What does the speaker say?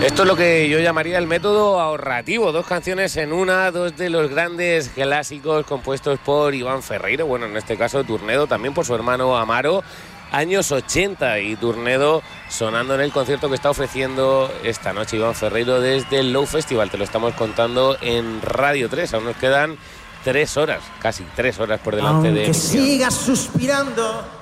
Esto es lo que yo llamaría el método ahorrativo. 2 canciones en una, 2 de los grandes clásicos compuestos por Iván Ferreiro. Bueno, en este caso Turnedo, también por su hermano Amaro. Años 80 y Turnedo sonando en el concierto que está ofreciendo esta noche Iván Ferreiro desde el Low Festival. Te lo estamos contando en Radio 3. Aún nos quedan 3 horas, casi 3 horas por delante de emisión. Aunque sigas suspirando